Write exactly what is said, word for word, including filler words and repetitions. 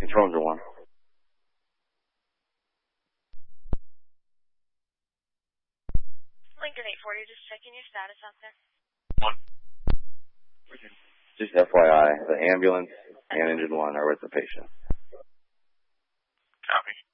Control Engine one. Lincoln eight forty, just checking your status out there. One. Just F Y I, the ambulance and Engine one are with the patient. Copy.